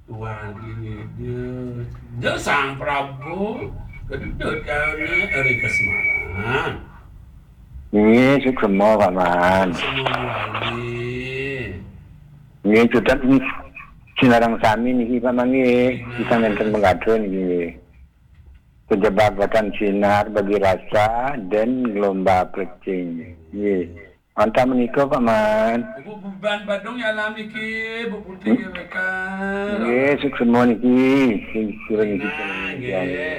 Tuan ini dia sang Prabu keduduk kami dari Semarang. Ini semua paman. Semua wali. Ini sudah sinarang sami niki paman niki bisa nenten mengadun niki. Kejabatan sinar bagi rasa dan lomba plecing. Nggih. Mantap menika paman. Bu beban Badung ya alam niki, Bu Putih mereka. Nggih, semua niki sing sering niki. Nggih.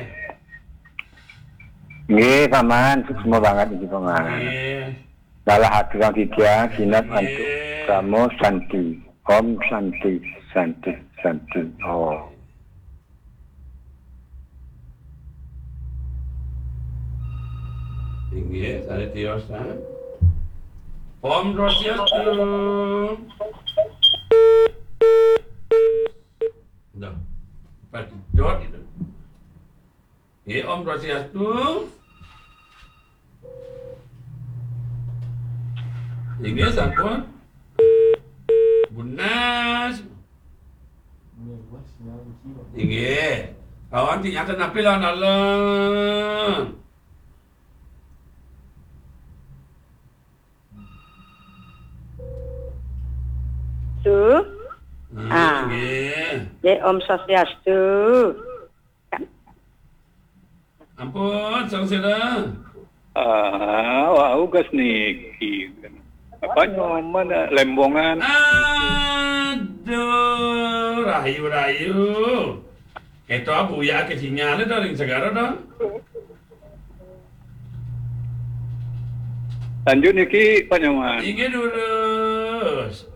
Nggih, paman, semua banget niki paman. Nggih. Dalah hati yang tidak sinat antu kamu santi. Om santi, santi, santi. Oh. Tinggi, saya tiosa. Om Rosiastu. Dah, patut itu. Ya Om Rosiastu. Tinggi sampun. Bunas. Tinggi. Kawan tinggal napilan Allah. Om Swastiastu. Ampun, sang sila. Ugas niki. Apa nyoman lembongan. Aduh, rayu. Itu abu ya kesinyalnya dari segara dong. Lanjut niki Pak Nyoman. Ini lurus.